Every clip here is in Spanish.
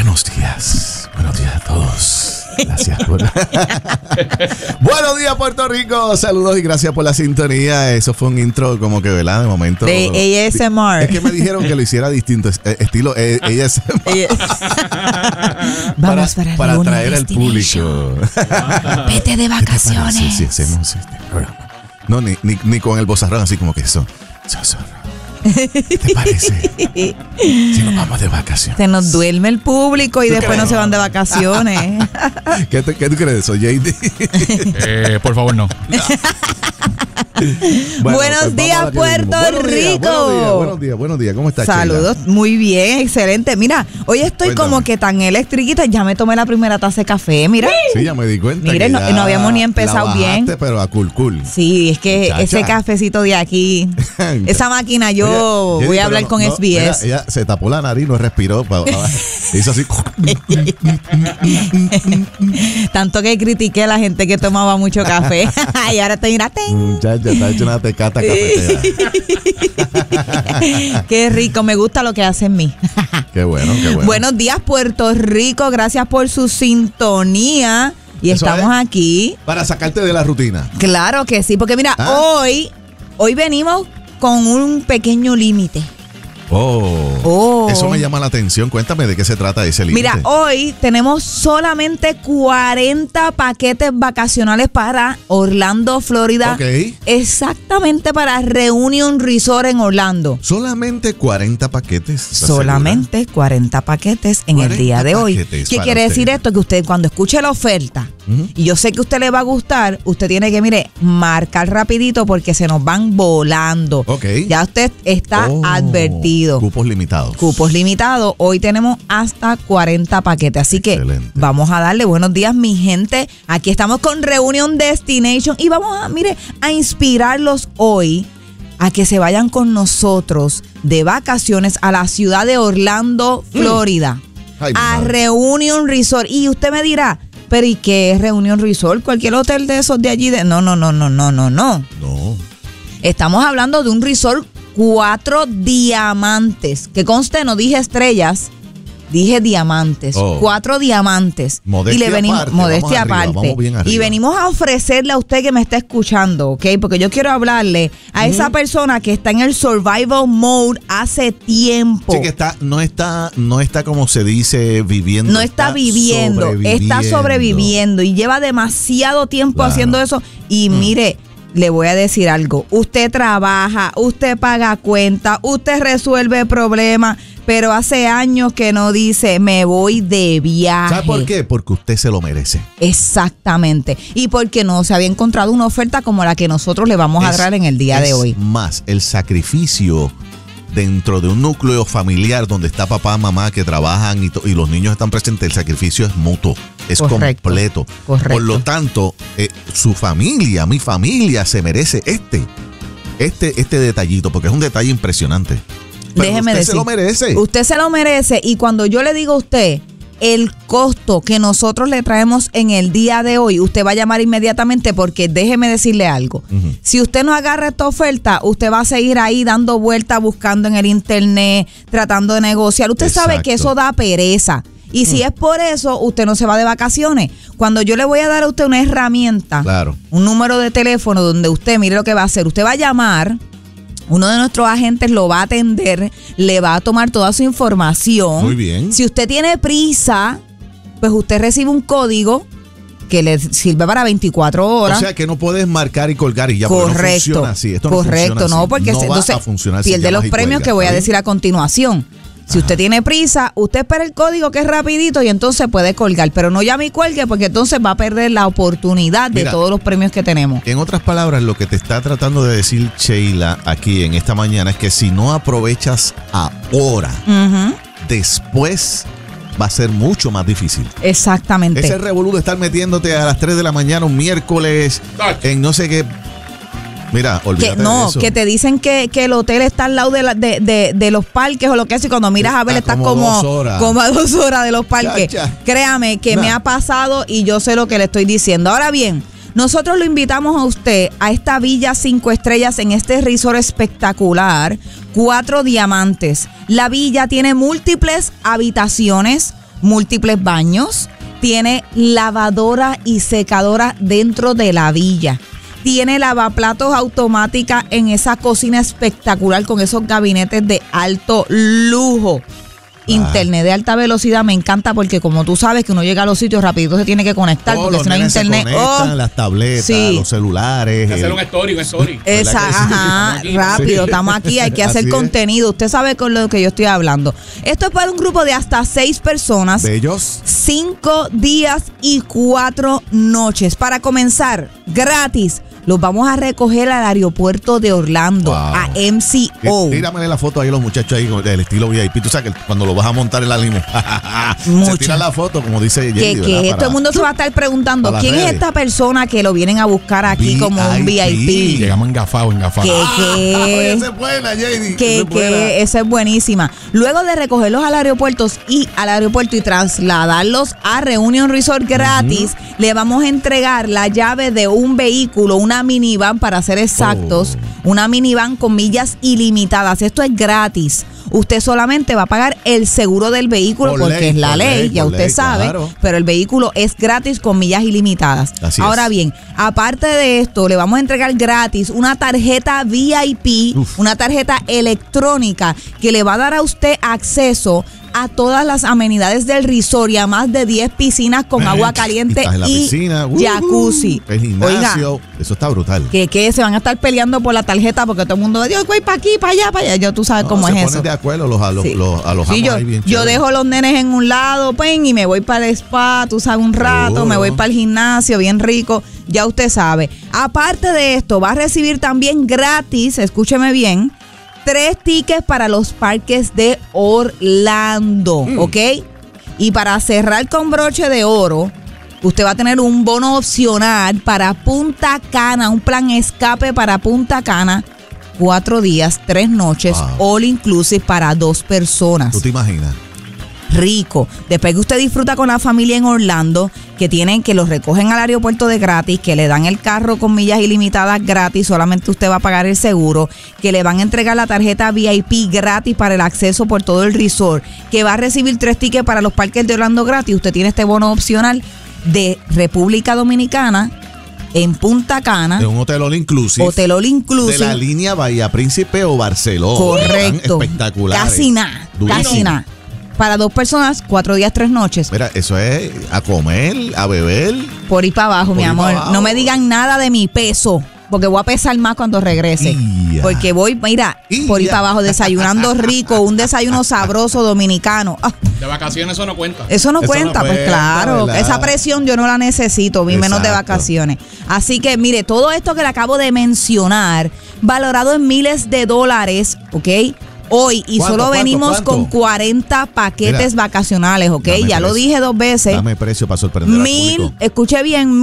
Buenos días a todos. Gracias por... Buenos días, Puerto Rico. Saludos y gracias por la sintonía. Eso fue un intro como que, ¿verdad? De momento. De ASMR. Es que me dijeron que lo hiciera distinto. Estilo ASMR. Vamos para atraer al público. Vete de vacaciones. Sí, hacemos no, ni con el bozarrón así como que eso. ¿Qué te parece? Si nos vamos de vacaciones. Se nos duerme el público y después no se van de vacaciones. ¿Qué tú crees de eso, JD? Por favor, no. Bueno, buenos días, Puerto Rico. Buenos días. ¿Cómo estás, Saludos, Sheila? muy bien, excelente. Mira, hoy estoy Cuéntame. como que tan electriquita. Ya me tomé la primera taza de café, mira. Sí, ya me di cuenta. Mire, que no habíamos ni empezado la bajaste, bien. Pero a cool. Sí, es que Muchacha. ese cafecito de aquí, esa máquina, yo Oye, voy a pero hablar con SBS. Mira, ella se tapó la nariz, no respiró. Hizo así. Tanto que critiqué a la gente que tomaba mucho café. Y ahora estoy, mira, Muchacha, está hecho una tecata cafetera. qué rico, me gusta lo que hace en mí. Qué bueno. Buenos días, Puerto Rico. Gracias por su sintonía. Y Eso estamos es aquí. Para sacarte de la rutina. Claro que sí, porque mira, hoy venimos con un pequeño límite. Eso me llama la atención. Cuéntame de qué se trata ese límite. Mira, hoy tenemos solamente 40 paquetes vacacionales para Orlando, Florida. Ok. Exactamente para Reunion Resort en Orlando. Solamente 40 paquetes. ¿estás Solamente segura? 40 paquetes en 40 el día de hoy. paquetes ¿Qué para quiere usted. decir esto? Que usted cuando escuche la oferta, y yo sé que a usted le va a gustar, usted tiene que, mire, marcar rapidito porque se nos van volando. Ok. Ya usted está advertido. Cupos limitados. Cupos limitados. Hoy tenemos hasta 40 paquetes. Así Excelente. que vamos a darle buenos días, mi gente. Aquí estamos con Reunion Destination y vamos a inspirarlos hoy a que se vayan con nosotros de vacaciones a la ciudad de Orlando, Florida. Ay, mi A madre. Reunion Resort. Y usted me dirá, pero ¿y qué es Reunion Resort? Cualquier hotel de esos de allí. No. No. Estamos hablando de un resort 4 diamantes. Que conste, no dije estrellas, dije diamantes. 4 diamantes. Modestia y le venimos, aparte, modestia vamos arriba, aparte. vamos bien arriba. Y venimos a ofrecerle a usted que me está escuchando, ¿ok? Porque yo quiero hablarle a esa persona que está en el survival mode hace tiempo. Sí, que no está como se dice viviendo. No está viviendo, está sobreviviendo y lleva demasiado tiempo haciendo eso. Y mire, le voy a decir algo. Usted trabaja, usted paga cuenta, usted resuelve problemas, pero hace años que no dice, me voy de viaje. ¿Sabe por qué? Porque usted se lo merece. Exactamente. Y porque no se había encontrado una oferta como la que nosotros le vamos a dar en el día de hoy. Más, el sacrificio dentro de un núcleo familiar donde está papá, mamá que trabajan y los niños están presentes, el sacrificio es mutuo, es completo. Correcto. Por lo tanto, su familia, mi familia se merece este detallito, porque es un detalle impresionante. Pero Déjeme usted decir, se lo merece. Usted se lo merece. Y cuando yo le digo a usted el costo que nosotros le traemos en el día de hoy, usted va a llamar inmediatamente porque déjeme decirle algo. Si usted no agarra esta oferta, usted va a seguir ahí dando vueltas, buscando en el internet, tratando de negociar. Usted sabe que eso da pereza. Y si es por eso, usted no se va de vacaciones. Cuando yo le voy a dar a usted una herramienta, un número de teléfono donde usted, mire lo que va a hacer. Usted va a llamar, uno de nuestros agentes lo va a atender, le va a tomar toda su información. Muy bien. Si usted tiene prisa, pues usted recibe un código que le sirve para 24 horas. O sea que no puedes marcar y colgar y ya. Correcto. No funciona así. Esto Correcto, no funciona no, así. porque no entonces va a funcionar pierde si los llamas y premios cuelgas, que voy a ¿está decir a continuación. Si usted tiene prisa, usted espera el código que es rapidito y entonces puede colgar. Pero no llame y cuelgue porque entonces va a perder la oportunidad de todos los premios que tenemos. En otras palabras, lo que te está tratando de decir Sheila aquí en esta mañana es que si no aprovechas ahora, después va a ser mucho más difícil. Exactamente. Ese revolú de estar metiéndote a las 3 de la mañana un miércoles en no sé qué. Mira, olvídate de eso. Que te dicen que el hotel está al lado de los parques o lo que es, y cuando miras a ver estás como 2 horas. Como a 2 horas de los parques. Chacha. Créame que me ha pasado y yo sé lo que le estoy diciendo. Ahora bien, nosotros lo invitamos a usted a esta Villa 5 estrellas en este resort espectacular, 4 diamantes. La villa tiene múltiples habitaciones múltiples baños, tiene lavadora y secadora dentro de la villa. Tiene lavaplatos automática en esa cocina espectacular con esos gabinetes de alto lujo. Internet de alta velocidad me encanta porque como tú sabes que uno llega a los sitios rapidito se tiene que conectar porque si no hay internet. Las tabletas, los celulares. Hay que hacer un story. Rápido, estamos aquí, hay que hacer contenido. Usted sabe con lo que yo estoy hablando. Esto es para un grupo de hasta 6 personas. Bellos. 5 días y 4 noches. Para comenzar, gratis. Los vamos a recoger al aeropuerto de Orlando, a MCO. Tírame la foto ahí a los muchachos ahí del estilo VIP. Tú sabes que cuando lo vas a montar en la limo, se tira la foto, como dice Jenny. Que todo el mundo se va a estar preguntando, ¿quién es esta persona que lo vienen a buscar aquí como un VIP? Llegamos engafado. Esa es buena, Jenny. Esa es buenísima. Luego de recogerlos al aeropuerto y trasladarlos a Reunion Resort gratis, le vamos a entregar la llave de un vehículo, una minivan para ser exactos, una minivan con millas ilimitadas. Esto es gratis. Usted solamente va a pagar el seguro del vehículo porque es la ley, ya usted sabe, claro. Pero el vehículo es gratis con millas ilimitadas. Ahora bien, aparte de esto, le vamos a entregar gratis una tarjeta VIP, una tarjeta electrónica que le va a dar a usted acceso a todas las amenidades del resort y a más de 10 piscinas con agua caliente y jacuzzi. El gimnasio. Oiga, eso está brutal. Que se van a estar peleando por la tarjeta porque todo el mundo dice, voy para aquí, para allá. Ya tú sabes cómo es eso. Se ponen de acuerdo los yo dejo los nenes en un lado, y me voy para el spa, tú sabes, un rato, me voy para el gimnasio, bien rico, ya usted sabe. Aparte de esto, va a recibir también gratis, escúcheme bien, 3 tickets para los parques de Orlando, ¿ok? Y para cerrar con broche de oro, usted va a tener un bono opcional para Punta Cana, un plan escape para Punta Cana, 4 días, 3 noches, all inclusive para 2 personas. ¿Tú te imaginas? Rico. Después que usted disfruta con la familia en Orlando, que los recogen al aeropuerto de gratis, que le dan el carro con millas ilimitadas gratis, solamente usted va a pagar el seguro, que le van a entregar la tarjeta VIP gratis para el acceso por todo el resort, que va a recibir 3 tickets para los parques de Orlando gratis. Usted tiene este bono opcional de República Dominicana en Punta Cana. De un hotel all inclusive. Hotel all inclusive. De la línea Bahía Príncipe o Barcelona. Correcto. Espectacular. Casi nada. Para 2 personas, 4 días, 3 noches. Mira, eso es a comer, a beber. Por ir para abajo, mi amor. No me digan nada de mi peso, porque voy a pesar más cuando regrese. Porque voy, mira, por ir para abajo, desayunando rico, un desayuno sabroso dominicano. De vacaciones eso no cuenta. Eso no cuenta, pues claro. ¿verdad? Esa presión yo no la necesito, menos de vacaciones. Así que, mire, todo esto que le acabo de mencionar, valorado en miles de dólares, ¿ok? Hoy, y solo venimos con 40 paquetes vacacionales, ¿ok? Ya lo dije 2 veces. Dame precio para sorprender al público. Escuche bien,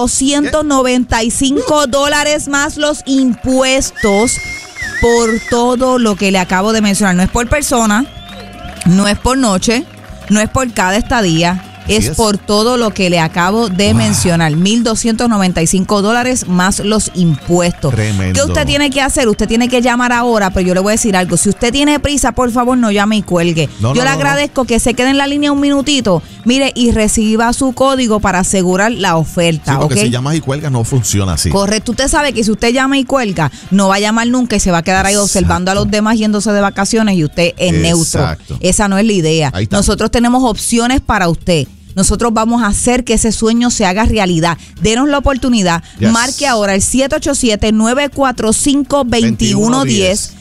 $1,295 más los impuestos por todo lo que le acabo de mencionar. No es por persona, no es por noche, no es por cada estadía. Es por todo lo que le acabo de mencionar. $1,295 más los impuestos. Tremendo. ¿Qué usted tiene que hacer? Usted tiene que llamar ahora, pero yo le voy a decir algo. Si usted tiene prisa, por favor, no llame y cuelgue. Yo le agradezco que se quede en la línea un minutito, mire, y reciba su código para asegurar la oferta. Sí, porque si llamas y cuelgas no funciona así. Correcto. Usted sabe que si usted llama y cuelga, no va a llamar nunca y se va a quedar ahí observando a los demás yéndose de vacaciones y usted en neutro. Esa no es la idea. Nosotros tenemos opciones para usted. Nosotros vamos a hacer que ese sueño se haga realidad. Denos la oportunidad. Marque ahora el 787-945-2110.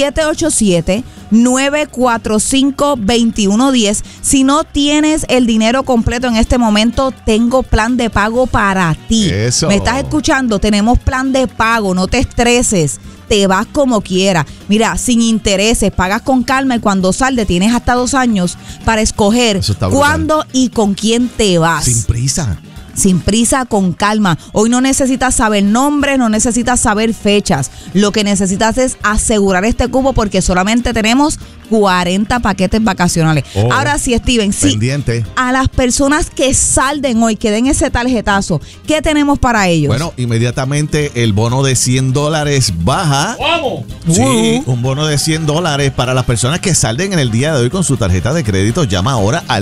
787-945-2110. Si no tienes el dinero completo en este momento, tengo plan de pago para ti. Eso. ¿Me estás escuchando? Tenemos plan de pago, no te estreses. Te vas como quieras. Mira, sin intereses, pagas con calma y cuando salde tienes hasta 2 años para escoger cuándo y con quién te vas. Sin prisa. Sin prisa, con calma. Hoy no necesitas saber nombres, no necesitas saber fechas. Lo que necesitas es asegurar este cupo porque solamente tenemos 40 paquetes vacacionales. Ahora sí, Steven, sí. Pendiente. A las personas que salden hoy, que den ese tarjetazo, ¿qué tenemos para ellos? Bueno, inmediatamente el bono de $100 baja. ¡Vamos! Sí, un bono de $100 para las personas que salden en el día de hoy con su tarjeta de crédito. Llama ahora al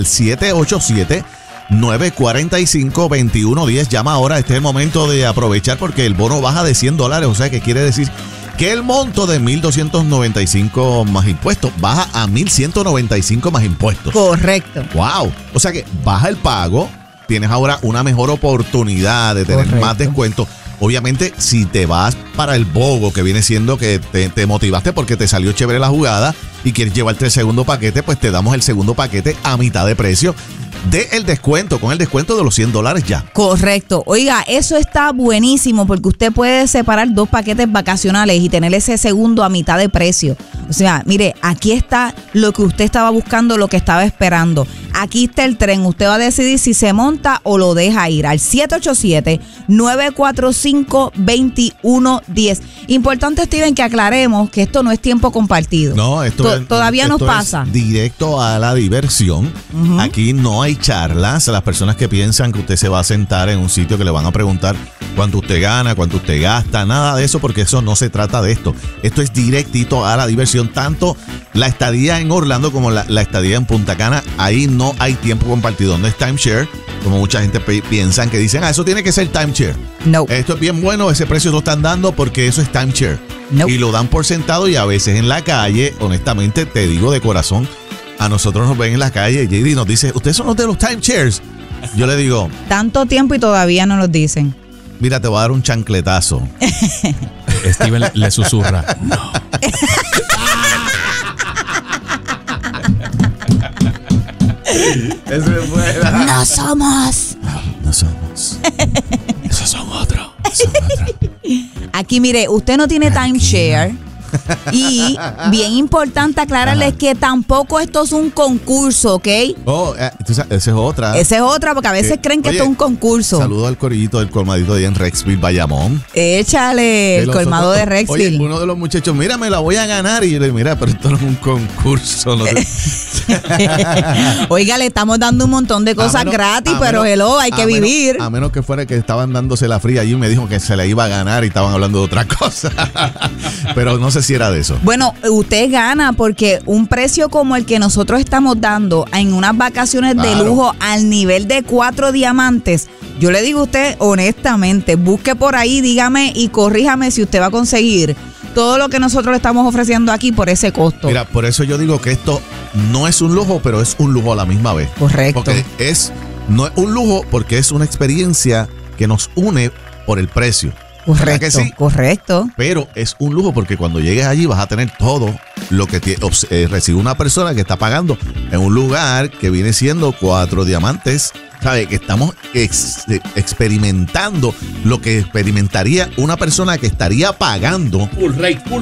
787-945-2110. Llama ahora, este es el momento de aprovechar porque el bono baja de $100. O sea, que quiere decir que el monto de $1,295 más impuestos baja a $1,195 más impuestos. Correcto. ¡Wow! O sea que baja el pago, tienes ahora una mejor oportunidad de tener más descuento. Obviamente, si te vas para el bogo, que viene siendo que te motivaste porque te salió chévere la jugada y quieres llevarte el segundo paquete, pues te damos el segundo paquete a mitad de precio. De el descuento, con el descuento de los $100 ya. Correcto. Oiga, eso está buenísimo porque usted puede separar 2 paquetes vacacionales y tener ese segundo a mitad de precio. O sea, mire, aquí está lo que usted estaba buscando, lo que estaba esperando. Aquí está el tren. Usted va a decidir si se monta o lo deja ir al 787-945-2110. Importante, Steven, que aclaremos que esto no es tiempo compartido. No, todavía nos pasa. Es directo a la diversión. Aquí no hay charlas. Las personas que piensan que usted se va a sentar en un sitio que le van a preguntar cuánto usted gana, cuánto usted gasta, nada de eso, porque eso no se trata de esto. Esto es directito a la diversión. Tanto la estadía en Orlando como la estadía en Punta Cana, ahí no hay tiempo compartido, no es timeshare, como mucha gente piensan, que dicen, eso tiene que ser timeshare. No. Esto es bien bueno, ese precio lo están dando porque eso es timeshare. No. Y lo dan por sentado y a veces en la calle, honestamente, te digo de corazón, a nosotros nos ven en la calle y JD nos dice, ¿ustedes son los de los timeshares? Yo le digo, tanto tiempo y todavía no los dicen. Mira, te voy a dar un chancletazo. Steven le susurra. No. Eso es buena. No somos. No somos. Esos son otros. Aquí, mire, usted no tiene timeshare. Y bien importante aclararles que tampoco esto es un concurso, ¿ok? Esa es otra. Esa es otra, porque a veces creen que esto es un concurso. Saludo al corillito del colmadito de en Rexville, Bayamón. Échale, el colmado de Rexville. Oye, uno de los muchachos, mira, me la voy a ganar. Y yo le digo, mira, pero esto no es un concurso. No Oiga, le estamos dando un montón de cosas gratis, pero hello, hay que vivir. A menos que fuera que estaban dándose la fría allí y me dijo que se la iba a ganar y estaban hablando de otra cosa. Pero no sé si era de eso. Bueno, usted gana porque un precio como el que nosotros estamos dando en unas vacaciones de lujo al nivel de 4 diamantes, yo le digo a usted honestamente, busque por ahí, dígame y corríjame si usted va a conseguir todo lo que nosotros le estamos ofreciendo aquí por ese costo. Mira, por eso yo digo que esto no es un lujo, pero es un lujo a la misma vez. Correcto. Porque no es un lujo porque es una experiencia que nos une por el precio. Correcto, que sí? Correcto. Pero es un lujo porque cuando llegues allí vas a tener todo lo que recibe una persona que está pagando en un lugar que viene siendo 4 diamantes. ¿Sabe? Que estamos experimentando lo que experimentaría una persona que estaría pagando. Full rate. Full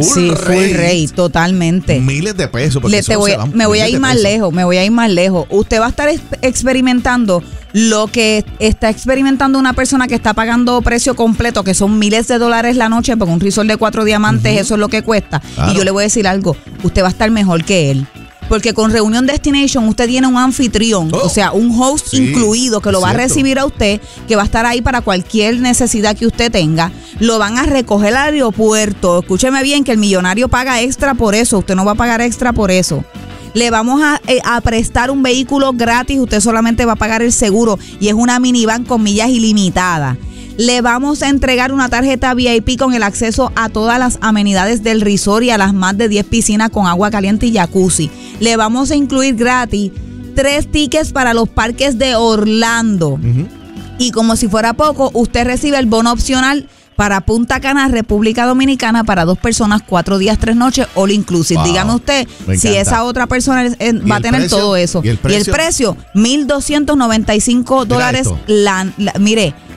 rate, totalmente. Miles de pesos. Me voy a ir más lejos. Usted va a estar experimentando lo que está experimentando una persona que está pagando precio completo, que son miles de dólares la noche, porque un resort de 4 diamantes, eso es lo que cuesta. Claro. Y yo le voy a decir algo, usted va a estar mejor que él. Porque con Reunión Destination usted tiene un anfitrión, o sea, un host incluido que lo va a recibir a usted, que va a estar ahí para cualquier necesidad que usted tenga. Lo van a recoger al aeropuerto. Escúcheme bien que el millonario paga extra por eso. Usted no va a pagar extra por eso. Le vamos a prestar un vehículo gratis. Usted solamente va a pagar el seguro y es una minivan con millas ilimitadas. Le vamos a entregar una tarjeta VIP con el acceso a todas las amenidades del resort y a las más de 10 piscinas con agua caliente y jacuzzi. Le vamos a incluir gratis 3 tickets para los parques de Orlando. Y como si fuera poco, usted recibe el bono opcional para Punta Cana, República Dominicana, para 2 personas, 4 días, 3 noches, all inclusive. Wow. Dígame usted si esa otra persona va a tener todo eso. ¿Y el precio? $1,295. Mire,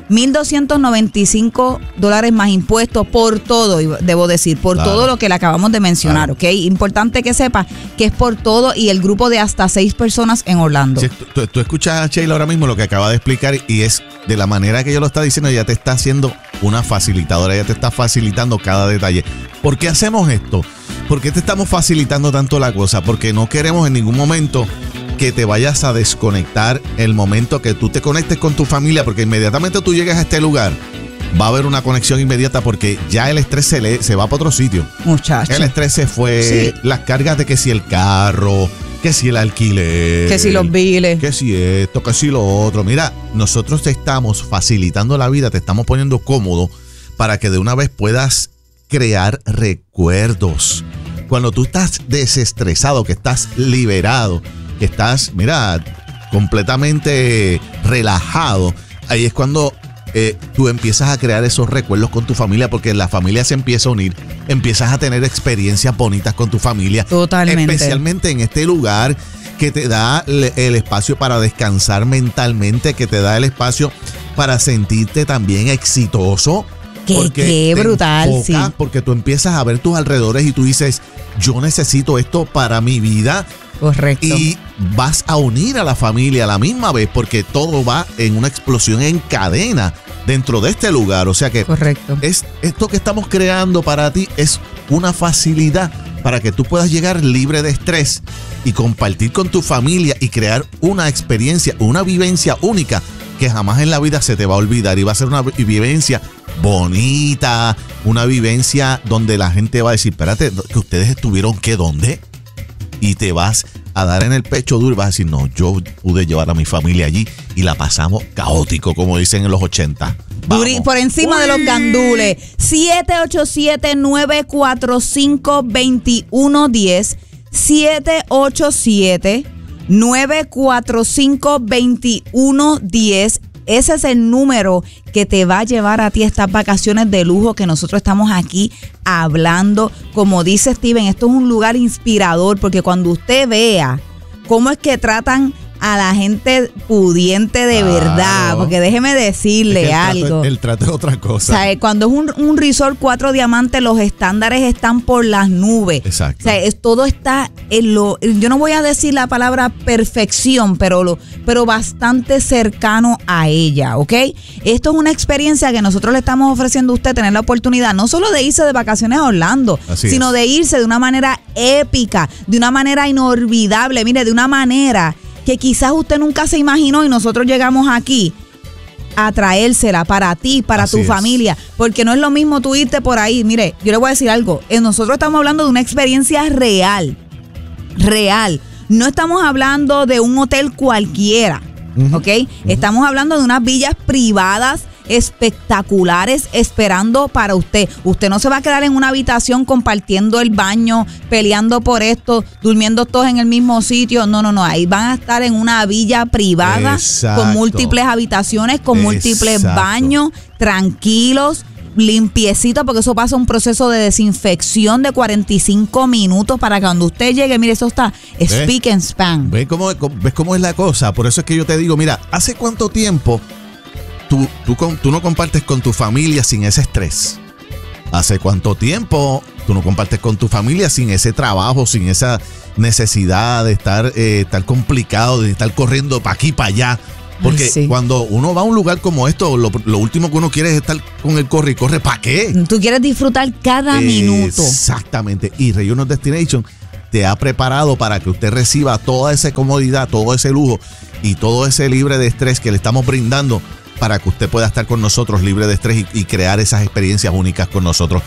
$1,295 más impuestos por todo, debo decir, por todo lo que le acabamos de mencionar, ¿ok? Importante que sepa que es por todo y el grupo de hasta 6 personas en Orlando. Sí, tú escuchas a Sheila ahora mismo lo que acaba de explicar y es de la manera que ella lo está diciendo, ella te está haciendo una facilitadora, ella te está facilitando cada detalle. ¿Por qué hacemos esto? ¿Por qué te estamos facilitando tanto la cosa? Porque no queremos en ningún momento que te vayas a desconectar el momento que tú te conectes con tu familia, porque inmediatamente tú llegas a este lugar, va a haber una conexión inmediata porque ya el estrés se va para otro sitio. Muchacho. El estrés se fue, sí. Las cargas de que si el carro, que si el alquiler, que si los biles, que si esto, que si lo otro. Mira, nosotros te estamos facilitando la vida, te estamos poniendo cómodo para que de una vez puedas crear recuerdos. Cuando tú estás desestresado, que estás liberado, que estás, mira, completamente relajado, ahí es cuando tú empiezas a crear esos recuerdos con tu familia, porque la familia se empieza a unir, empiezas a tener experiencias bonitas con tu familia. Totalmente. Especialmente en este lugar que te da el espacio para descansar mentalmente, que te da el espacio para sentirte también exitoso. Qué brutal, enfocas, sí. Porque tú empiezas a ver tus alrededores y tú dices, yo necesito esto para mi vida. Correcto. Y vas a unir a la familia a la misma vez porque todo va en una explosión en cadena dentro de este lugar. O sea que correcto. Esto que estamos creando para ti es una facilidad para que tú puedas llegar libre de estrés y compartir con tu familia y crear una experiencia, una vivencia única que jamás en la vida se te va a olvidar y va a ser una vivencia bonita, una vivencia donde la gente va a decir, espérate, que ustedes estuvieron, ¿qué dónde? Y te vas a dar en el pecho duro y vas a decir, no, yo pude llevar a mi familia allí y la pasamos caótico, como dicen en los 80. Por encima de los gandules. 787-945-2110. 787-945-2110. Ese es el número que te va a llevar a ti estas vacaciones de lujo que nosotros estamos aquí hablando. Como dice Steven, esto es un lugar inspirador porque cuando usted vea cómo es que tratan a la gente pudiente de verdad, porque déjeme decirle algo. El trato es otra cosa. O sea, cuando es un resort 4 diamantes, los estándares están por las nubes. Exacto. O sea, todo está en yo no voy a decir la palabra perfección, pero bastante cercano a ella, ¿ok? Esto es una experiencia que nosotros le estamos ofreciendo a usted, tener la oportunidad no solo de irse de vacaciones a Orlando, sino de irse de una manera épica, de una manera inolvidable, mire, de una manera que quizás usted nunca se imaginó y nosotros llegamos aquí a traérsela para ti, para tu familia, porque no es lo mismo tú irte por ahí. Mire, yo le voy a decir algo, nosotros estamos hablando de una experiencia real, no estamos hablando de un hotel cualquiera, ¿ok? Estamos hablando de unas villas privadas espectaculares esperando para usted. Usted no se va a quedar en una habitación compartiendo el baño, peleando por esto, durmiendo todos en el mismo sitio. No. Ahí van a estar en una villa privada. Exacto. Con múltiples habitaciones, con múltiples baños, tranquilos, limpiecito, porque eso pasa un proceso de desinfección de 45 minutos para que cuando usted llegue, mire, eso está speak and span. ¿Ves cómo es la cosa? Por eso es que yo te digo, mira, ¿hace cuánto tiempo tú no compartes con tu familia sin ese estrés? ¿Hace cuánto tiempo tú no compartes con tu familia sin ese trabajo, sin esa necesidad de estar complicado, de estar corriendo para aquí, para allá? Porque cuando uno va a un lugar como esto, lo último que uno quiere es estar con el corre y corre. ¿Para qué? Tú quieres disfrutar cada minuto. Exactamente. Y Reunion Destination te ha preparado para que usted reciba toda esa comodidad, todo ese lujo y todo ese libre de estrés que le estamos brindando para que usted pueda estar con nosotros libre de estrés y crear esas experiencias únicas con nosotros.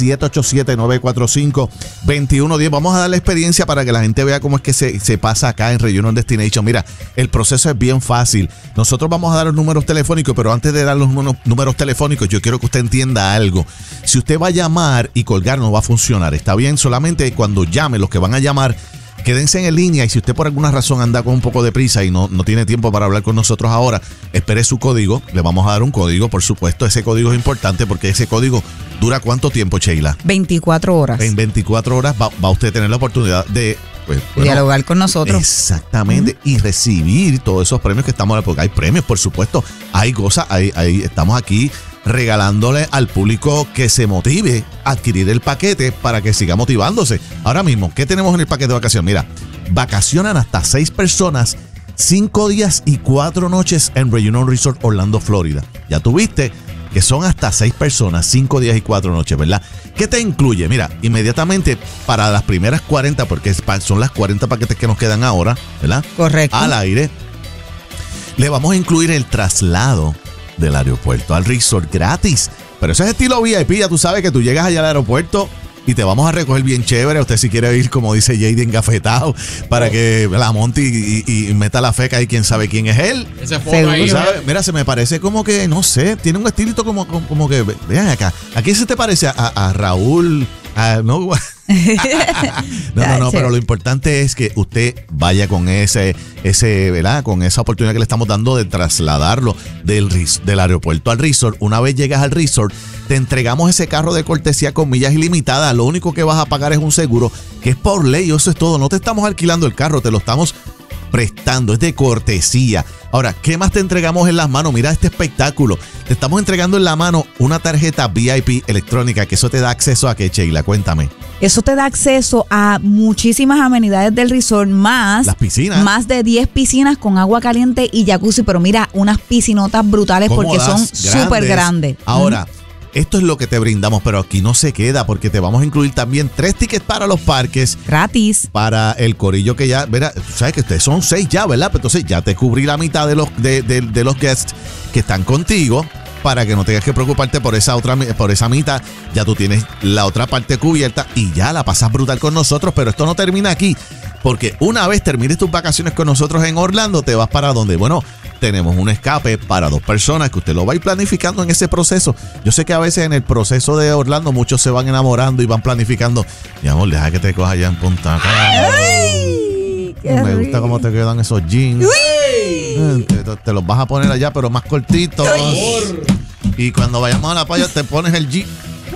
787-945-2110. Vamos a dar la experiencia para que la gente vea cómo es que se pasa acá en Reunion Destination. Mira, el proceso es bien fácil. Nosotros vamos a dar los números telefónicos, pero antes de dar los números telefónicos, yo quiero que usted entienda algo. Si usted va a llamar y colgar, no va a funcionar. ¿Está bien? Solamente cuando llame, los que van a llamar, quédense en línea y si usted por alguna razón anda con un poco de prisa y no tiene tiempo para hablar con nosotros ahora, espere su código. Le vamos a dar un código, por supuesto. Ese código es importante porque ese código dura ¿cuánto tiempo, Sheila? 24 horas. En 24 horas va usted a tener la oportunidad de pues, dialogar con nosotros. Exactamente. Y recibir todos esos premios que estamos dando, porque hay premios, por supuesto. Hay cosas, estamos aquí regalándole al público que se motive a adquirir el paquete para que siga motivándose. Ahora mismo, ¿qué tenemos en el paquete de vacaciones? Mira, vacacionan hasta 6 personas, 5 días y 4 noches en Reunion Resort Orlando, Florida. Ya tuviste que son hasta 6 personas, 5 días y 4 noches, ¿verdad? ¿Qué te incluye? Mira, inmediatamente para las primeras 40, porque son las 40 paquetes que nos quedan ahora, ¿verdad? Correcto. Al aire, le vamos a incluir el traslado del aeropuerto al resort gratis. Pero eso es estilo VIP, ya tú sabes que tú llegas allá al aeropuerto y te vamos a recoger bien chévere. Usted si quiere ir, como dice JD, engafetado para que la monte y meta la feca y quién sabe quién es él. Ese foto ahí. ¿Sabes? Mira, se me parece como que, no sé, tiene un estilito como que, vean acá. ¿A quién se te parece? A Raúl. No, pero lo importante es que usted vaya con ese, ¿verdad? Con esa oportunidad que le estamos dando de trasladarlo del aeropuerto al resort. Una vez llegas al resort, te entregamos ese carro de cortesía con millas ilimitadas. Lo único que vas a pagar es un seguro, que es por ley, eso es todo. No te estamos alquilando el carro, te lo estamos prestando, es de cortesía. Ahora, ¿qué más te entregamos en las manos? Mira este espectáculo. Te estamos entregando en la mano una tarjeta VIP electrónica, que eso te da acceso a qué, Sheila, cuéntame. Eso te da acceso a muchísimas amenidades del resort, más las piscinas. Más de 10 piscinas con agua caliente y jacuzzi, pero mira, unas piscinotas brutales porque son súper grandes. Ahora, esto es lo que te brindamos, pero aquí no se queda, porque te vamos a incluir también 3 tickets para los parques. Gratis. Para el corillo que ya, verá, sabes que ustedes son 6 ya, ¿verdad? Pero entonces ya te cubrí la mitad de los guests que están contigo, para que no tengas que preocuparte por esa mitad. Ya tú tienes la otra parte cubierta y ya la pasas brutal con nosotros. Pero esto no termina aquí, porque una vez termines tus vacaciones con nosotros en Orlando, te vas para donde, bueno, tenemos un escape para 2 personas que usted lo va a ir planificando en ese proceso. Yo sé que a veces en el proceso de Orlando muchos se van enamorando y van planificando. Mi amor, deja que te coja allá en Punta Cana. Me gusta cómo te quedan esos jeans. Te los vas a poner allá, pero más cortitos. Y cuando vayamos a la playa te pones el jean.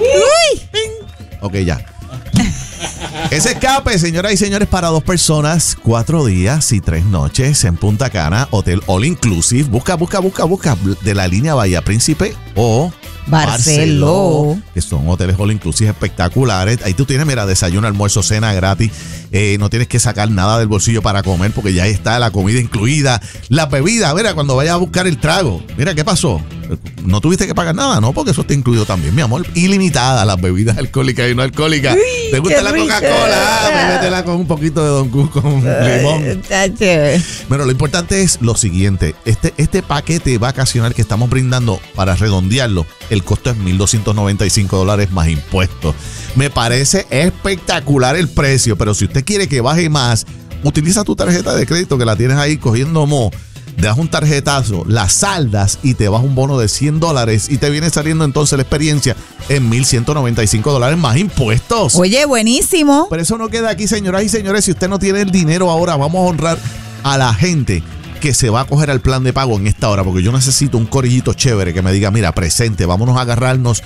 Ok, ya. Ese escape, señoras y señores, para 2 personas, 4 días y 3 noches en Punta Cana, hotel all inclusive. Busca de la línea Bahía Príncipe o Barceló, que son hoteles all inclusive espectaculares. Ahí tú tienes, mira, desayuno, almuerzo, cena gratis. No tienes que sacar nada del bolsillo para comer, porque ya está la comida incluida. La bebida, mira, cuando vayas a buscar el trago, mira, ¿qué pasó? No tuviste que pagar nada, ¿no? Porque eso está incluido también, mi amor. Ilimitada las bebidas alcohólicas y no alcohólicas. Uy, ¿te gusta la Coca-Cola? Bébetela con un poquito de Don Q con limón. Bueno, lo importante es lo siguiente. Este paquete vacacional que estamos brindando, para redondearlo, el costo es $1,295 más impuestos. Me parece espectacular el precio, pero si usted quiere que baje más, utiliza tu tarjeta de crédito, que la tienes ahí cogiendo mo. Das un tarjetazo, la saldas y te vas un bono de $100 y te viene saliendo entonces la experiencia en $1,195 más impuestos. Oye, buenísimo. Pero eso no queda aquí, señoras y señores. Si usted no tiene el dinero ahora, vamos a honrar a la gente que se va a coger al plan de pago en esta hora, porque yo necesito un corillito chévere que me diga, mira, presente, vamos a agarrarnos,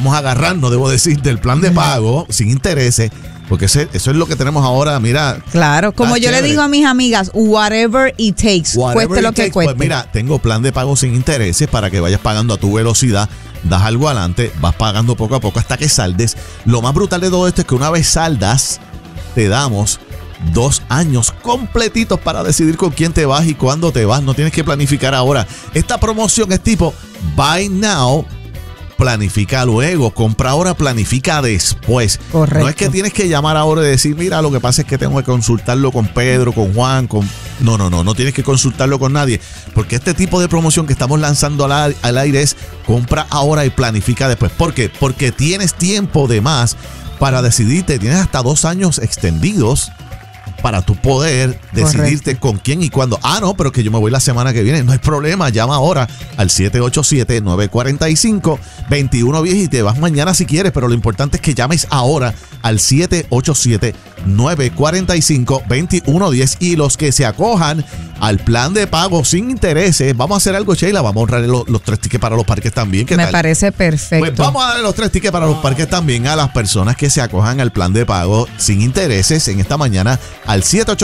debo decir, del plan de pago sin intereses. Porque eso es lo que tenemos ahora, mira. Claro, como yo le digo a mis amigas, whatever it takes, cueste lo que cueste. Pues mira, tengo plan de pago sin intereses para que vayas pagando a tu velocidad, das algo adelante, vas pagando poco a poco hasta que saldes. Lo más brutal de todo esto es que una vez saldas, te damos 2 años completitos para decidir con quién te vas y cuándo te vas. No tienes que planificar ahora. Esta promoción es tipo buy now, planifica luego, compra ahora, planifica después. Correcto. No es que tienes que llamar ahora y decir, mira, lo que pasa es que tengo que consultarlo con Pedro, con Juan, No tienes que consultarlo con nadie, porque este tipo de promoción que estamos lanzando al aire es compra ahora y planifica después. ¿Por qué? Porque tienes tiempo de más para decidirte, tienes hasta 2 años extendidos para tu poder decidirte con quién y cuándo. No, pero que yo me voy la semana que viene. No hay problema, llama ahora al 787-945-2110 y te vas mañana si quieres, pero lo importante es que llames ahora al 787-945-2110 y los que se acojan al plan de pago sin intereses. Vamos a hacer algo, Sheila. Vamos a ahorrar los 3 tickets para los parques también. ¿Qué Me tal? parece perfecto. Pues vamos a darle los 3 tickets para los parques también a las personas que se acojan al plan de pago sin intereses en esta mañana al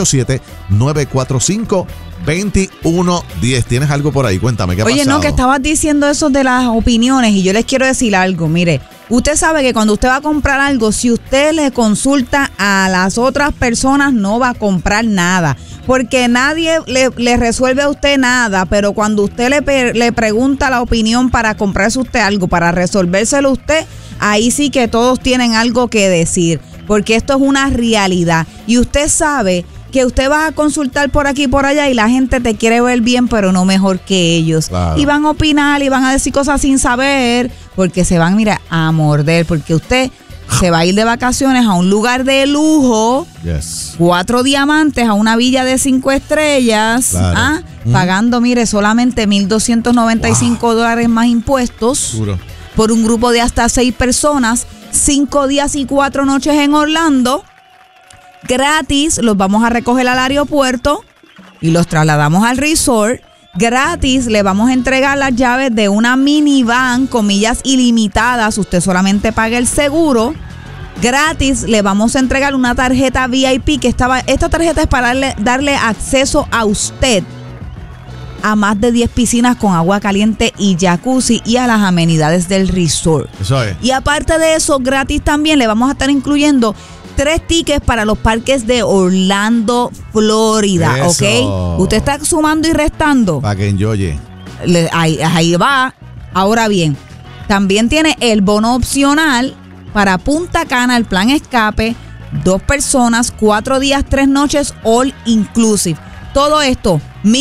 787-945-2110. ¿Tienes algo por ahí? Cuéntame, ¿qué ha pasado? Oye, no, que estabas diciendo eso de las opiniones y yo les quiero decir algo. Mire, usted sabe que cuando usted va a comprar algo, si usted le consulta a las otras personas, no va a comprar nada. Porque nadie le resuelve a usted nada, pero cuando usted le pregunta la opinión para comprarse usted algo, para resolvérselo usted, ahí sí que todos tienen algo que decir. Porque esto es una realidad. Y usted sabe que usted va a consultar por aquí y por allá y la gente te quiere ver bien, pero no mejor que ellos. Claro. Y van a opinar y van a decir cosas sin saber, porque se van, mira, a morder, porque usted se va a ir de vacaciones a un lugar de lujo, Yes. 4 diamantes, a una villa de 5 estrellas, Claro. pagando, mire, solamente $1,295 más impuestos Duro. por un grupo de hasta 6 personas, 5 días y 4 noches en Orlando. Gratis, los vamos a recoger al aeropuerto y los trasladamos al resort. Gratis, le vamos a entregar las llaves de una minivan con millas ilimitadas. Usted solamente paga el seguro. Gratis, le vamos a entregar una tarjeta VIP que esta tarjeta es para darle acceso a usted a más de 10 piscinas con agua caliente y jacuzzi y a las amenidades del resort. Eso es. Y aparte de eso, gratis también le vamos a estar incluyendo 3 tickets para los parques de Orlando, Florida, Eso. ¿ok? Usted está sumando y restando. Para que enjoye. Ahí va. Ahora bien, también tiene el bono opcional para Punta Cana, el plan escape, 2 personas, 4 días, 3 noches, all inclusive. Todo esto,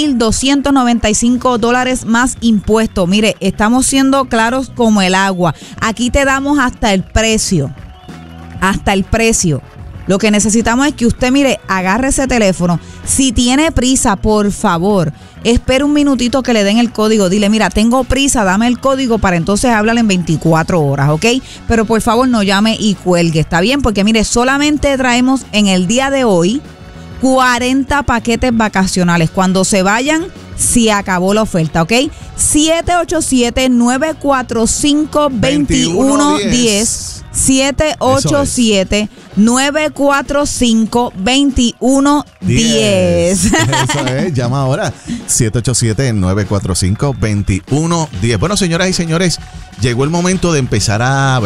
$1,295 más impuestos. Mire, estamos siendo claros como el agua. Aquí te damos hasta el precio. Hasta el precio. Lo que necesitamos es que usted, mire, agarre ese teléfono. Si tiene prisa, por favor, espere un minutito que le den el código. Dile, mira, tengo prisa, dame el código para entonces hablar en 24 horas, ¿ok? Pero por favor no llame y cuelgue, ¿está bien? Porque mire, solamente traemos en el día de hoy 40 paquetes vacacionales. Cuando se vayan, se acabó la oferta, ¿ok? 787-945-2110. 787-945-2110. Eso es, llama ahora 787-945-2110. Bueno, señoras y señores, llegó el momento de empezar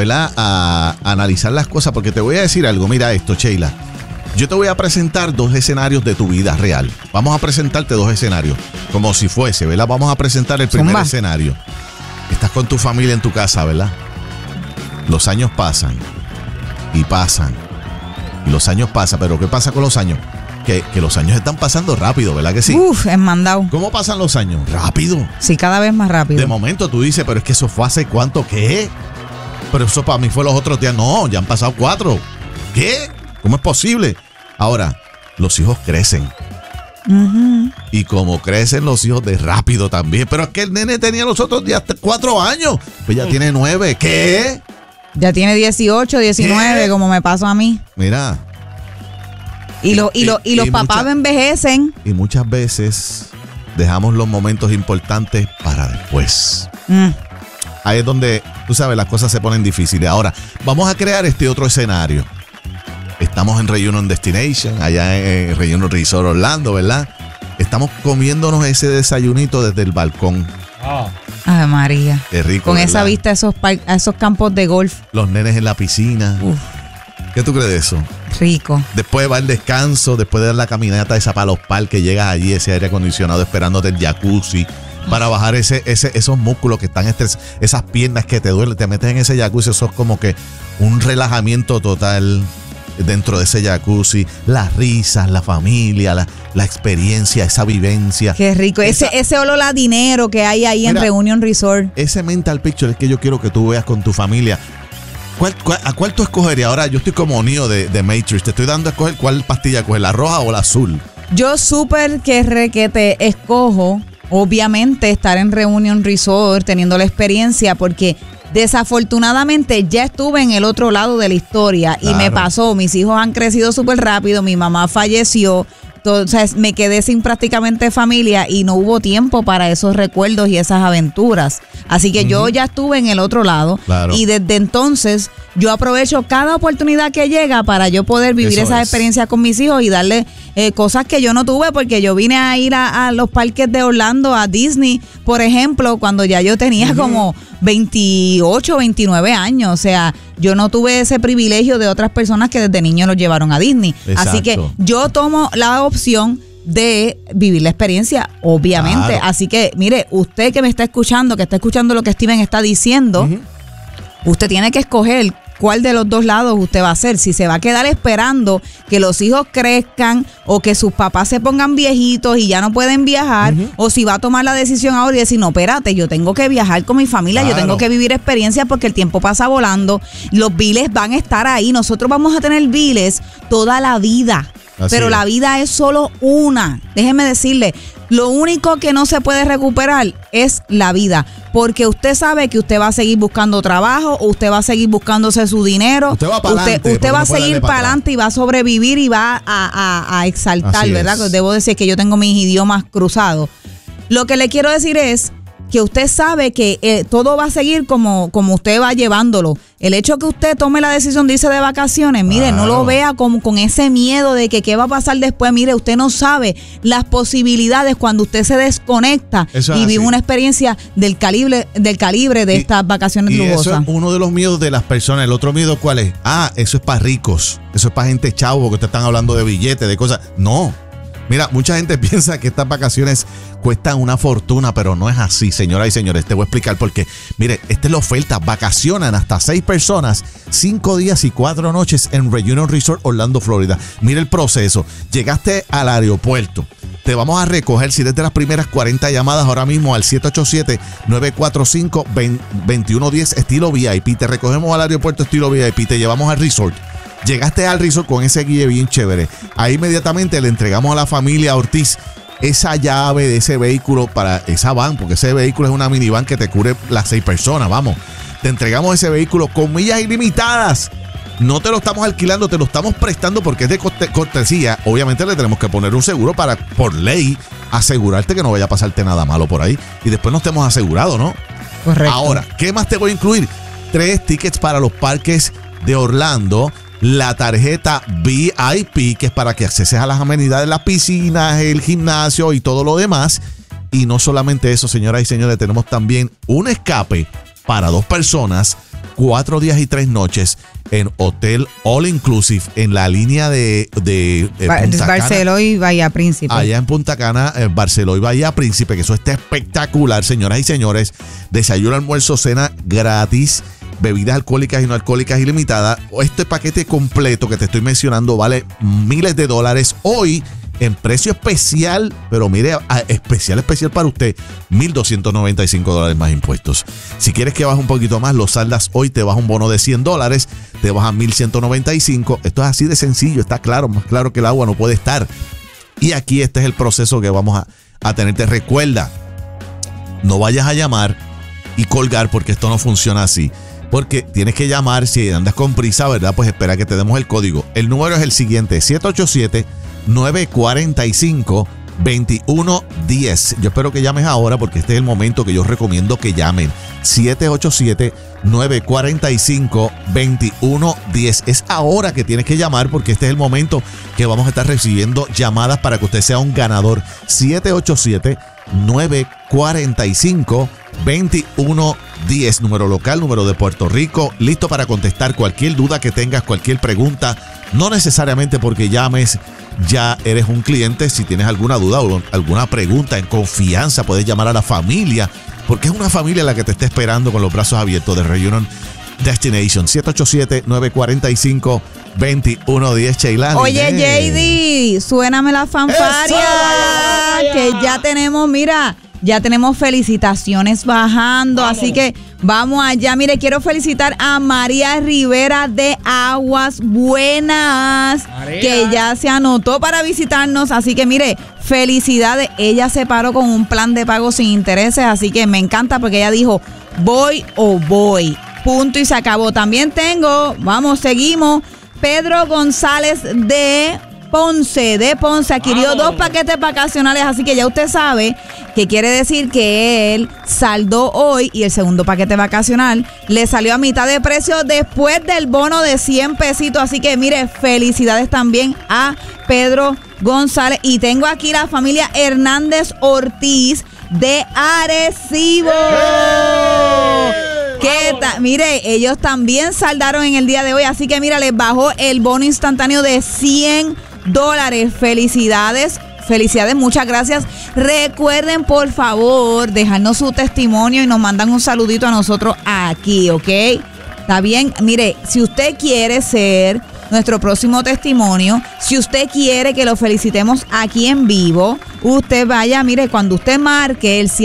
a analizar las cosas, porque te voy a decir algo. Mira esto, Sheila. Yo te voy a presentar 2 escenarios de tu vida real. Vamos a presentarte 2 escenarios, como si fuese, ¿verdad? Vamos a presentar el primer escenario. Estás con tu familia en tu casa, ¿verdad? Los años pasan y pasan y los años pasan, pero ¿qué pasa con los años? Que los años están pasando rápido, ¿verdad que sí? Uf, es mandado. ¿Cómo pasan los años? Rápido. Sí, cada vez más rápido. De momento tú dices, pero es que eso fue hace cuánto, ¿qué? Pero eso para mí fue los otros días. No, ya han pasado 4. ¿Qué? ¿Cómo es posible? Ahora, los hijos crecen. Uh-huh. Y como crecen los hijos de rápido también. Pero es que el nene tenía los otros días 4 años. Pues ya tiene 9. ¿Qué? Ya tiene 18, 19, ¿Qué? como me pasó a mí. Mira. Y los papás envejecen. Y muchas veces dejamos los momentos importantes para después. Ahí es donde, tú sabes, las cosas se ponen difíciles. Ahora, vamos a crear este otro escenario. Estamos en Reunion Destination, allá en Reunion Resort Orlando, ¿verdad? Estamos comiéndonos ese desayunito desde el balcón. Ave María. Qué rico, Con ¿verdad? esa vista a esos campos de golf. Los nenes en la piscina. Uf, ¿Qué tú crees de eso? rico. Después va el descanso, después de dar la caminata esa para los parques, llegas allí, ese aire acondicionado esperándote el jacuzzi para bajar esos músculos que están esas piernas que te duelen, te metes en ese jacuzzi, eso es como que un relajamiento total dentro de ese jacuzzi, las risas, la familia, la experiencia, esa vivencia. Qué rico. Ese olor a dinero que hay ahí en Mira, Reunion Resort. Ese mental picture es que yo quiero que tú veas con tu familia. ¿A cuál tú escogerías? Ahora yo estoy como Neo de Matrix. Te estoy dando a escoger cuál pastilla coger, la roja o la azul. Yo súper que te escojo, obviamente, estar en Reunion Resort teniendo la experiencia, porque desafortunadamente ya estuve en el otro lado de la historia. Claro. Y me pasó, mis hijos han crecido súper rápido, mi mamá falleció, Entonces me quedé sin prácticamente familia y no hubo tiempo para esos recuerdos y esas aventuras. Así que yo ya estuve en el otro lado. Claro. Y desde entonces yo aprovecho cada oportunidad que llega para yo poder vivir Eso esas es. experiencias con mis hijos y darle cosas que yo no tuve, porque yo vine a ir a los parques de Orlando, a Disney, por ejemplo, cuando ya yo tenía como 28, 29 años. O sea, yo no tuve ese privilegio de otras personas que desde niños los llevaron a Disney. Exacto. Así que yo tomo la opción de vivir la experiencia, obviamente. Claro. Así que, mire, usted que me está escuchando, lo que Steven está diciendo, usted tiene que escoger cuál de los dos lados usted va a hacer. Si se va a quedar esperando que los hijos crezcan o que sus papás se pongan viejitos y ya no pueden viajar, o si va a tomar la decisión ahora y decir, no, espérate, yo tengo que viajar con mi familia, Claro. yo tengo que vivir experiencias porque el tiempo pasa volando, los biles van a estar ahí, nosotros vamos a tener biles toda la vida. Así Pero es. la vida es solo una. Déjeme decirle, lo único que no se puede recuperar es la vida. Porque usted sabe que usted va a seguir buscando trabajo, o usted va a seguir buscándose su dinero. Usted va para adelante, usted porque va no a puede seguir darle para para adelante y va a sobrevivir y va a exaltar, Así ¿verdad? es. Debo decir que yo tengo mis idiomas cruzados. Lo que le quiero decir es que usted sabe que todo va a seguir como usted va llevándolo. El hecho que usted tome la decisión de irse de vacaciones, mire, no Claro. lo vea como con ese miedo de que qué va a pasar después. Mire, usted no sabe las posibilidades cuando usted se desconecta Eso es y vive así. una experiencia del calibre de Y- estas vacaciones Y eso lujosas. es uno de los miedos de las personas. El otro miedo, ¿cuál es? Eso es para ricos. Eso es para gente chavo, porque ustedes están hablando de billetes, de cosas. No. Mira, mucha gente piensa que estas vacaciones cuestan una fortuna, pero no es así, señoras y señores. Te voy a explicar por qué. Mire, esta es la oferta. Vacacionan hasta 6 personas, 5 días y 4 noches en Reunion Resort, Orlando, Florida. Mira el proceso. Llegaste al aeropuerto. Te vamos a recoger, si eres de las primeras 40 llamadas ahora mismo al 787-945-2110 estilo VIP. Te recogemos al aeropuerto estilo VIP, te llevamos al resort. Llegaste al resort con ese guía bien chévere. Ahí inmediatamente le entregamos a la familia Ortiz esa llave de ese vehículo para esa van, porque ese vehículo es una minivan que te cubre las 6 personas, vamos. Te entregamos ese vehículo con millas ilimitadas. No te lo estamos alquilando, te lo estamos prestando porque es de cortesía. Obviamente le tenemos que poner un seguro para, por ley, asegurarte que no vaya a pasarte nada malo por ahí. Y después no estemos asegurados, ¿no? Correcto. Ahora, ¿qué más te voy a incluir? 3 tickets para los parques de Orlando. La tarjeta VIP, que es para que acceses a las amenidades, las piscinas, el gimnasio y todo lo demás. Y no solamente eso, señoras y señores, tenemos también un escape para 2 personas, 4 días y 3 noches en Hotel All Inclusive en la línea de Punta Cana. Barceló y Bahía Príncipe. Allá en Punta Cana, Barceló y Bahía Príncipe, que eso está espectacular, señoras y señores. Desayuno, almuerzo, cena gratis, bebidas alcohólicas y no alcohólicas ilimitadas. Este paquete completo que te estoy mencionando vale miles de dólares hoy en precio especial, pero mire, especial para usted, $1,295 más impuestos. Si quieres que baje un poquito más, lo saldas hoy, te baja un bono de $100, te baja $1,195. Esto es así de sencillo, está claro, más claro que el agua no puede estar. Y aquí este es el proceso que vamos a tener. Te recuerda, no vayas a llamar y colgar porque esto no funciona así. Porque tienes que llamar, si andas con prisa, ¿verdad? Pues espera que te demos el código. El número es el siguiente, 787-945-2110. Yo espero que llames ahora porque este es el momento que yo recomiendo que llamen. 787-945-2110. Es ahora que tienes que llamar porque este es el momento que vamos a estar recibiendo llamadas para que usted sea un ganador. 787-945-2110. Número local, número de Puerto Rico. Listo para contestar cualquier duda que tengas, cualquier pregunta. No necesariamente porque llames ya eres un cliente. Si tienes alguna duda o alguna pregunta en confianza, puedes llamar a la familia, porque es una familia la que te está esperando con los brazos abiertos de Reunion Destination. 787-945-2110. Sheila. Oye, JD, suéname la fanfaria, que ya tenemos, mira, ya tenemos felicitaciones bajando, así que vamos allá. Mire, quiero felicitar a María Rivera de Aguas Buenas, que ya se anotó para visitarnos, así que mire, felicidades. Ella se paró con un plan de pago sin intereses, así que me encanta porque ella dijo, voy o voy. Punto y se acabó. También tengo, seguimos, Pedro González de Ponce adquirió 2 paquetes vacacionales, así que ya usted sabe que quiere decir que él saldó hoy y el segundo paquete vacacional le salió a mitad de precio después del bono de 100 pesitos, así que mire, felicidades también a Pedro González. Y tengo aquí la familia Hernández Ortiz de Arecibo. Mire, ellos también saldaron en el día de hoy, así que mira, les bajó el bono instantáneo de $100. Felicidades, muchas gracias. Recuerden, por favor, dejarnos su testimonio y nos mandan un saludito a nosotros aquí, ¿ok? ¿Está bien? Mire, si usted quiere ser nuestro próximo testimonio, si usted quiere que lo felicitemos aquí en vivo, usted vaya, mire, cuando usted marque el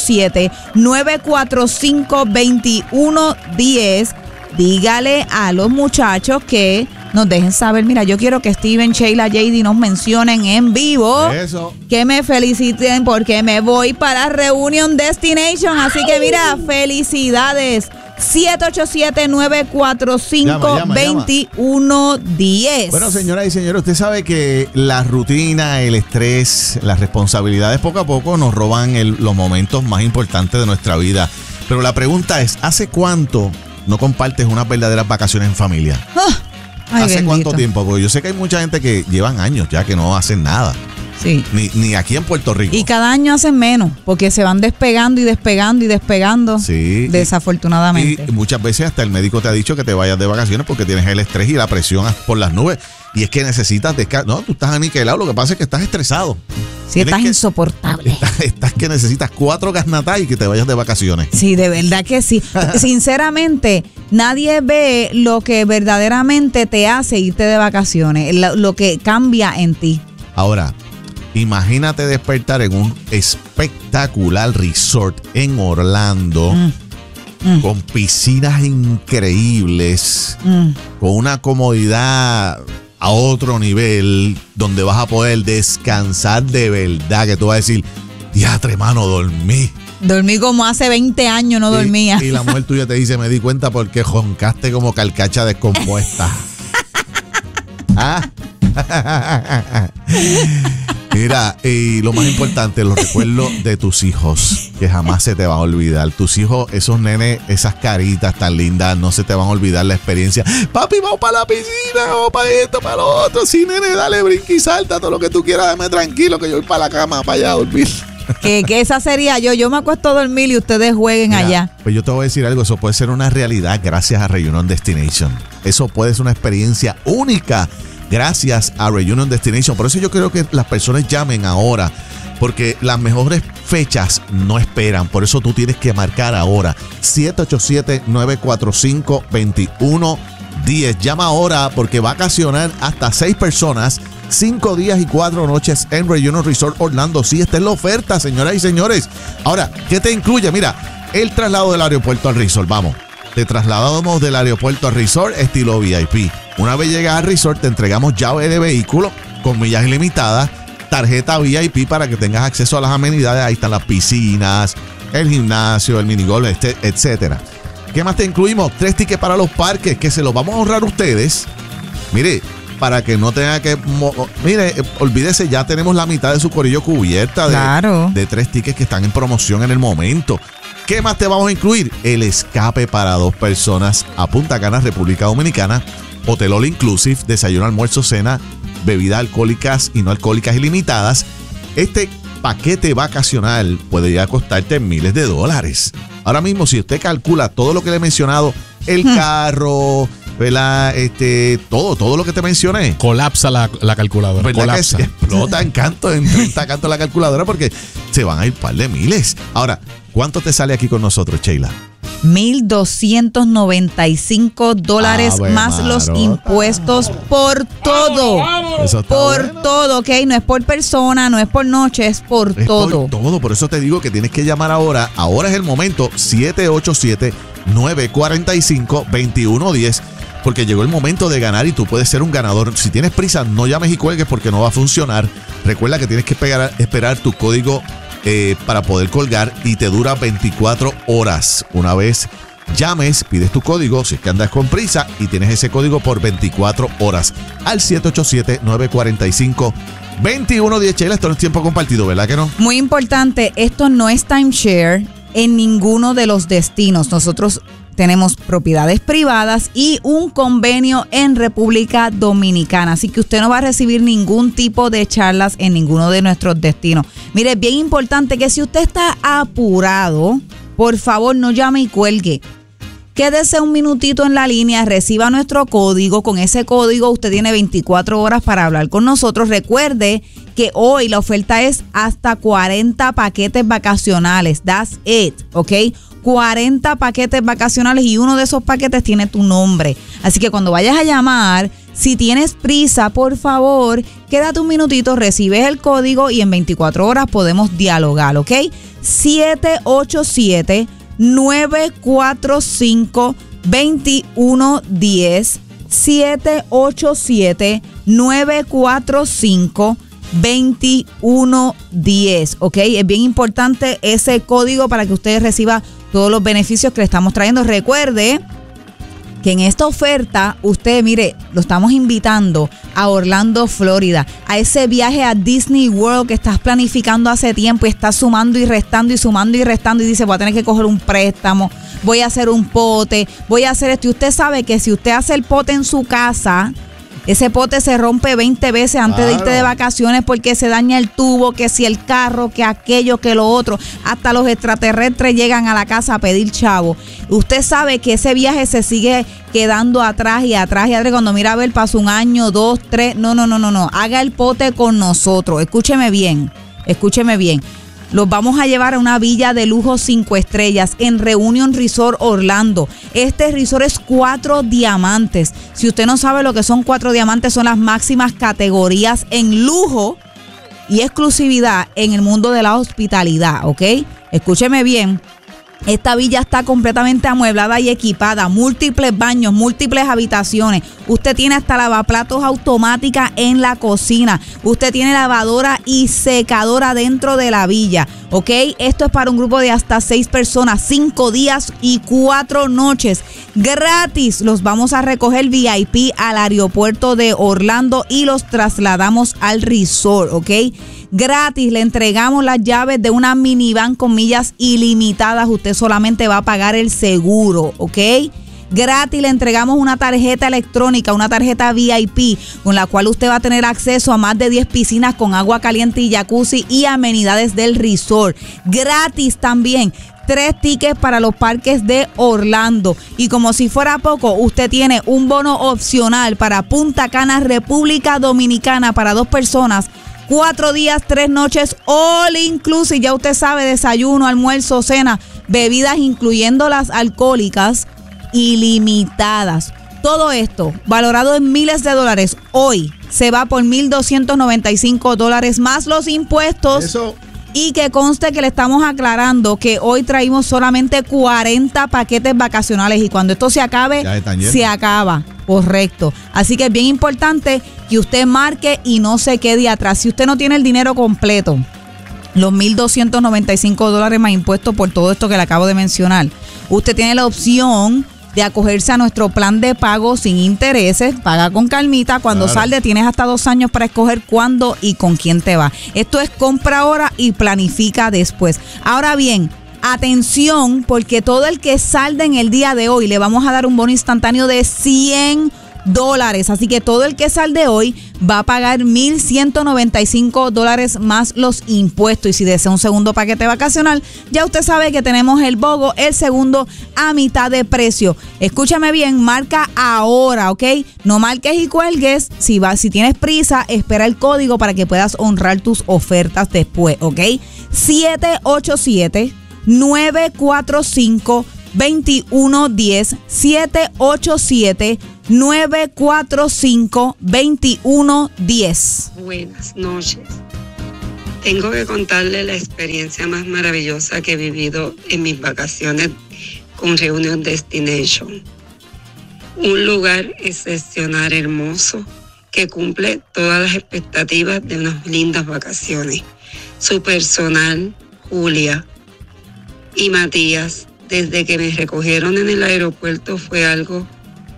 787-945-2110, dígale a los muchachos que nos dejen saber, mira, yo quiero que Steven, Sheila, JD nos mencionen en vivo. Eso. Que me feliciten porque me voy para Reunion Destination. Así que mira, felicidades. 787-945-2110. Bueno, señoras y señores, usted sabe que la rutina, el estrés, las responsabilidades poco a poco nos roban los momentos más importantes de nuestra vida. Pero la pregunta es, ¿hace cuánto no compartes unas verdaderas vacaciones en familia? Ay, ¿Hace bendito. cuánto tiempo? Porque yo sé que hay mucha gente que llevan años ya que no hacen nada. Sí. Ni aquí en Puerto Rico. Y cada año hacen menos, porque se van despegando y despegando y despegando. Sí. Desafortunadamente. Y muchas veces hasta el médico te ha dicho que te vayas de vacaciones porque tienes el estrés y la presión por las nubes. Y es que necesitas descanso. No, tú estás aniquilado. Lo que pasa es que estás estresado. Sí, estás insoportable. Estás que necesitas 4 gasnatas y que te vayas de vacaciones. Sí, de verdad que sí. Sinceramente, nadie ve lo que verdaderamente te hace irte de vacaciones, lo que cambia en ti. Ahora, imagínate despertar en un espectacular resort en Orlando, con piscinas increíbles, con una comodidad a otro nivel, donde vas a poder descansar de verdad, que tú vas a decir, diatre, mano, dormí. Dormí como hace 20 años, no dormía. Y la mujer tuya te dice, me di cuenta porque roncaste como carcacha descompuesta. ¿Ah? Mira, y lo más importante, los recuerdos de tus hijos, que jamás se te van a olvidar. Tus hijos, esos nenes, esas caritas tan lindas, no se te van a olvidar la experiencia. Papi, vamos para la piscina, vamos para esto, para lo otro. Sí, nene, dale, brinca y salta, todo lo que tú quieras, dame tranquilo que yo voy para la cama, para allá a dormir. Que esa sería yo me acuesto a dormir y ustedes jueguen. Mira, allá. Pues yo te voy a decir algo, eso puede ser una realidad gracias a Reunion Destination. Eso puede ser una experiencia única gracias a Reunion Destination. Por eso yo creo que las personas llamen ahora, porque las mejores fechas no esperan. Por eso tú tienes que marcar ahora 787-945-2110. Llama ahora porque va a vacacionar hasta 6 personas, 5 días y 4 noches en Reunion Resort Orlando. Sí, esta es la oferta, señoras y señores. Ahora, ¿qué te incluye? Mira, el traslado del aeropuerto al resort. Vamos, te trasladamos del aeropuerto al resort estilo VIP. Una vez llegas al resort, te entregamos llave de vehículo con millas ilimitadas, tarjeta VIP para que tengas acceso a las amenidades. Ahí están las piscinas, el gimnasio, el minigolf, etcétera. ¿Qué más te incluimos? 3 tickets para los parques que se los vamos a ahorrar a ustedes. Mire, para que no tenga que... Mire, olvídese, ya tenemos la mitad de su corillo cubierta de 3 tickets que están en promoción en el momento. ¿Qué más te vamos a incluir? El escape para 2 personas a Punta Cana, República Dominicana. Hotel All Inclusive, desayuno, almuerzo, cena, bebidas alcohólicas y no alcohólicas ilimitadas. Este paquete vacacional puede ya costarte miles de dólares. Ahora mismo, si usted calcula todo lo que le he mencionado, el carro, ¿verdad? Todo lo que te mencioné. Colapsa la calculadora. ¿Verdad? Colapsa. Que explota en 30 cantos la calculadora porque se van a ir par de miles. Ahora, ¿cuánto te sale aquí con nosotros, Sheila? $1,295 más los impuestos por todo. Por todo, ¿ok? No es por persona, no es por noche, es por todo. Por todo, por eso te digo que tienes que llamar ahora. Ahora es el momento, 787-945-2110. Porque llegó el momento de ganar y tú puedes ser un ganador. Si tienes prisa, no llames y cuelgues porque no va a funcionar. Recuerda que tienes que esperar tu código para poder colgar y te dura 24 horas. Una vez llames, pides tu código si es que andas con prisa y tienes ese código por 24 horas al 787-945-2110. Sheila, esto no es tiempo compartido, ¿verdad que no? Muy importante, esto no es timeshare en ninguno de los destinos. Nosotros tenemos propiedades privadas y un convenio en República Dominicana. Así que usted no va a recibir ningún tipo de charlas en ninguno de nuestros destinos. Mire, es bien importante que si usted está apurado, por favor no llame y cuelgue. Quédese un minutito en la línea, reciba nuestro código. Con ese código usted tiene 24 horas para hablar con nosotros. Recuerde que hoy la oferta es hasta 40 paquetes vacacionales. That's it, ¿ok? 40 paquetes vacacionales y uno de esos paquetes tiene tu nombre. Así que cuando vayas a llamar, si tienes prisa, por favor, quédate un minutito, recibes el código y en 24 horas podemos dialogar, ¿ok? 787-945-2110. 787-945-2110, ¿ok? Es bien importante ese código para que usted reciba todos los beneficios que le estamos trayendo. Recuerde que en esta oferta, usted, mire, lo estamos invitando a Orlando, Florida, a ese viaje a Disney World que estás planificando hace tiempo y estás sumando y restando y sumando y restando y dice, voy a tener que coger un préstamo, voy a hacer un pote, voy a hacer esto. Y usted sabe que si usted hace el pote en su casa, ese pote se rompe 20 veces antes de irte de vacaciones porque se daña el tubo, que si el carro, que aquello, que lo otro. Hasta los extraterrestres llegan a la casa a pedir chavo. Usted sabe que ese viaje se sigue quedando atrás y atrás y atrás. Cuando mira a ver, pasa 1 año, 2, 3. No. Haga el pote con nosotros. Escúcheme bien. Los vamos a llevar a una villa de lujo 5 estrellas en Reunion Resort Orlando. Este resort es 4 diamantes. Si usted no sabe lo que son 4 diamantes, son las máximas categorías en lujo y exclusividad en el mundo de la hospitalidad, ¿ok? Escúcheme bien. Esta villa está completamente amueblada y equipada, múltiples baños, múltiples habitaciones. Usted tiene hasta lavaplatos automática en la cocina. Usted tiene lavadora y secadora dentro de la villa, ¿ok? Esto es para un grupo de hasta 6 personas, 5 días y 4 noches. Gratis, los vamos a recoger VIP al aeropuerto de Orlando y los trasladamos al resort, ¿ok? Gratis, le entregamos las llaves de una minivan con millas ilimitadas. Usted solamente va a pagar el seguro, ¿ok? Gratis, le entregamos una tarjeta electrónica, una tarjeta VIP, con la cual usted va a tener acceso a más de 10 piscinas con agua caliente y jacuzzi y amenidades del resort. Gratis también 3 tickets para los parques de Orlando. Y como si fuera poco, usted tiene un bono opcional para Punta Cana, República Dominicana, para 2 personas. 4 días, 3 noches, all inclusive. Ya usted sabe, desayuno, almuerzo, cena, bebidas incluyendo las alcohólicas, ilimitadas. Todo esto valorado en miles de dólares. Hoy se va por $1,295 más los impuestos. Eso. Y que conste que le estamos aclarando que hoy traímos solamente 40 paquetes vacacionales y cuando esto se acabe, se acaba. Correcto. Así que es bien importante que usted marque y no se quede atrás. Si usted no tiene el dinero completo, los $1,295 más impuestos por todo esto que le acabo de mencionar, usted tiene la opción de acogerse a nuestro plan de pago sin intereses, paga con calmita. Cuando salde tienes hasta 2 años para escoger cuándo y con quién te va. Esto es compra ahora y planifica después. Ahora bien, atención, porque todo el que salde en el día de hoy le vamos a dar un bono instantáneo de $100. Así que todo el que salde hoy va a pagar $1,195 más los impuestos. Y si desea un segundo paquete vacacional, ya usted sabe que tenemos el BOGO, el segundo a mitad de precio. Escúchame bien, marca ahora, ¿ok? No marques y cuelgues. Si tienes prisa, espera el código para que puedas honrar tus ofertas después, ¿ok? 787-945-2110. 787-945-2110. Buenas noches. Tengo que contarle la experiencia más maravillosa que he vivido en mis vacaciones con Reunion Destination. Un lugar excepcional, hermoso, que cumple todas las expectativas de unas lindas vacaciones. Su personal, Julia y Matías, desde que me recogieron en el aeropuerto fue algo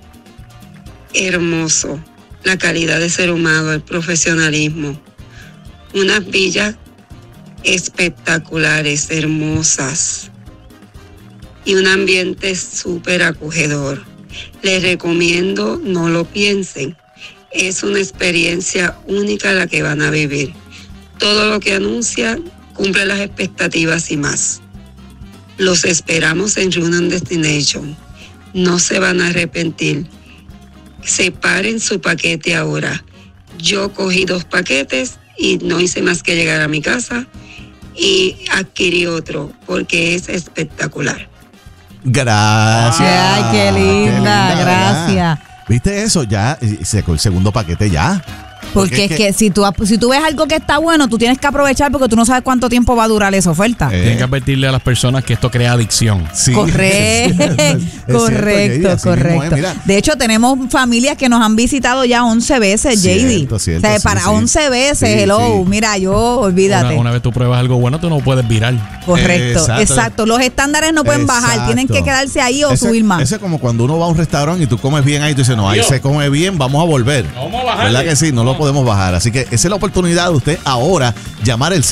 hermoso. La calidad de ser humano, el profesionalismo. Unas villas espectaculares, hermosas. Y un ambiente súper acogedor. Les recomiendo, no lo piensen. Es una experiencia única la que van a vivir. Todo lo que anuncian cumple las expectativas y más. Los esperamos en Reunion Destination. No se van a arrepentir. Separen su paquete ahora. Yo cogí 2 paquetes y no hice más que llegar a mi casa y adquirí otro porque es espectacular. Gracias. Ay, qué linda, gracias. ¿Verdad? ¿Viste eso? Ya sacó el segundo paquete ya. Porque es que si tú ves algo que está bueno, tú tienes que aprovechar porque tú no sabes cuánto tiempo va a durar esa oferta. Tienes que advertirle a las personas que esto crea adicción. Sí. Correcto. De hecho, tenemos familias que nos han visitado ya 11 veces, JD. O sea, para 11 veces, hello. Sí. Mira, olvídate. Una vez tú pruebas algo bueno, tú no puedes virar. Correcto, exacto. Los estándares no pueden bajar, tienen que quedarse ahí o subir más. Eso es como cuando uno va a un restaurante y tú comes bien ahí, tú dices, no, ahí se come bien, vamos a volver. Vamos a bajar. ¿Verdad que sí? No lo podemos bajar. Así que esa es la oportunidad de usted ahora llamar el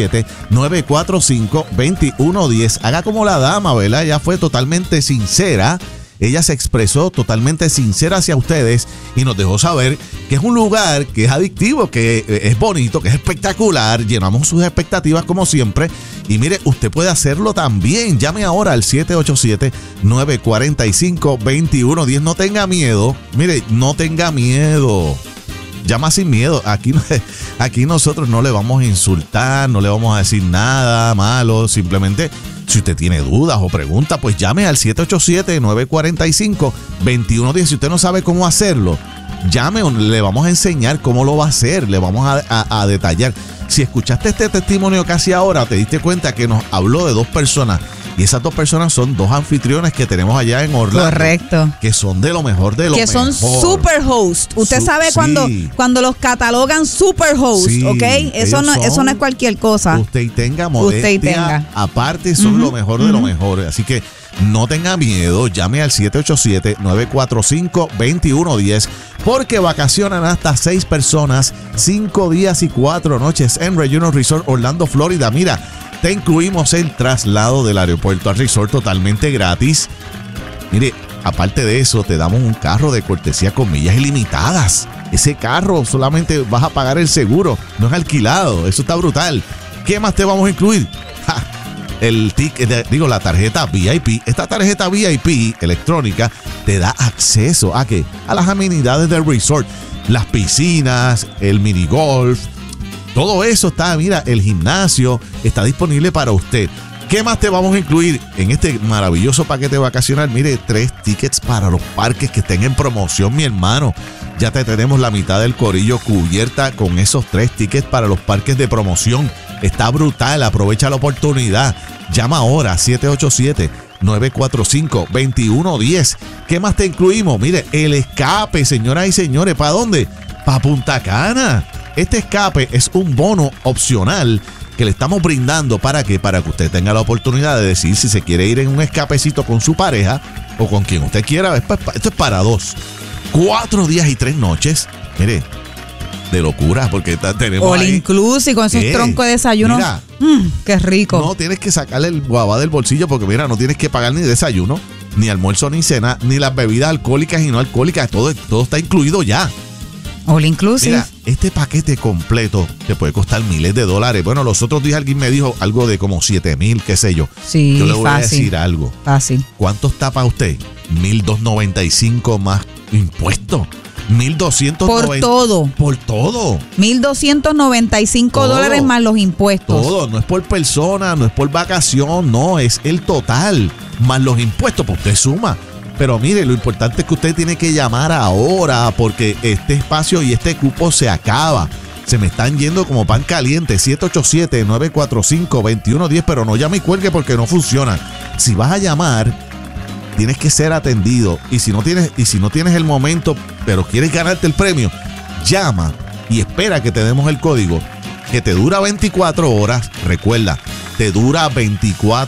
787-945-2110. Haga como la dama, ¿verdad? Ella fue totalmente sincera. Ella se expresó totalmente sincera hacia ustedes y nos dejó saber que es un lugar que es adictivo, que es bonito, que es espectacular. Llenamos sus expectativas como siempre. Y mire, usted puede hacerlo también. Llame ahora al 787-945-2110. No tenga miedo. Mire, no tenga miedo. Llama sin miedo. Aquí nosotros no le vamos a insultar, no le vamos a decir nada malo. Simplemente, si usted tiene dudas o preguntas, pues llame al 787-945-2110. Si usted no sabe cómo hacerlo, llame, le vamos a enseñar cómo lo va a hacer. Le vamos a detallar. Si escuchaste este testimonio casi ahora, te diste cuenta que nos habló de 2 personas. Y esas 2 personas son 2 anfitriones que tenemos allá en Orlando. Correcto. Que son de lo mejor de lo mejor. Que son super host. Usted sabe cuando los catalogan super host, sí, ¿ok? Eso no es cualquier cosa. Usted tenga modestia. Aparte, son lo mejor de lo mejor. Así que no tenga miedo. Llame al 787-945-2110. Porque vacacionan hasta 6 personas, 5 días y 4 noches en Reunion Resort, Orlando, Florida. Mira, te incluimos el traslado del aeropuerto al resort totalmente gratis. Mire, aparte de eso, te damos un carro de cortesía con millas ilimitadas. Ese carro solamente vas a pagar el seguro, no es alquilado. Eso está brutal. ¿Qué más te vamos a incluir? El ticket, la tarjeta VIP. Esta tarjeta VIP electrónica te da acceso a las amenidades del resort. Las piscinas, el minigolf. Todo eso está, mira, el gimnasio está disponible para usted. ¿Qué más te vamos a incluir en este maravilloso paquete vacacional? Mire, 3 tickets para los parques que estén en promoción, mi hermano. Ya te tenemos la mitad del corillo cubierta con esos 3 tickets para los parques de promoción. Está brutal, aprovecha la oportunidad. Llama ahora, 787-945-2110. ¿Qué más te incluimos? Mire, el escape, señoras y señores. ¿Para dónde? Para Punta Cana. Este escape es un bono opcional que le estamos brindando. ¿Para qué? Para que usted tenga la oportunidad de decidir si se quiere ir en un escapecito con su pareja o con quien usted quiera. Esto es para 2. 4 días y 3 noches. Mire, de locura, porque tenemos all inclusive con esos troncos de desayuno. Mira, qué rico. No tienes que sacarle el guabá del bolsillo porque mira, no tienes que pagar ni desayuno, ni almuerzo, ni cena, ni las bebidas alcohólicas y no alcohólicas. Todo está incluido ya. All inclusive. Mira, este paquete completo te puede costar miles de dólares. Bueno, los otros días alguien me dijo algo de como 7,000, qué sé yo. Sí, yo le voy fácil. A decir algo. Fácil. ¿Cuánto está para usted? 1,295 más impuestos. 1,290. Por todo. Por todo. $1,295 más los impuestos. Todo, no es por persona, no es por vacación, no, es el total. Más los impuestos, pues usted suma. Pero mire, lo importante es que usted tiene que llamar ahora porque este espacio y este cupo se acaba. Se me están yendo como pan caliente. 787-945-2110, pero no llame y cuelgue porque no funciona. Si vas a llamar, tienes que ser atendido. Y si no tienes el momento, pero quieres ganarte el premio, llama y espera que te demos el código que te dura 24 horas. Recuerda, te dura 24